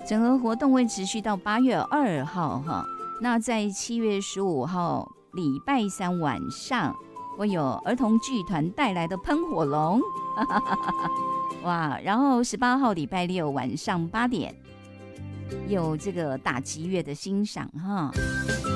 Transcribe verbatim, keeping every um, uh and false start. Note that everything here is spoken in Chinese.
整个活动会持续到八月二号哈。那在七月十五号礼拜三晚上，会有儿童剧团带来的喷火龙，哇！然后十八号礼拜六晚上八点，有这个打击乐的欣赏哈。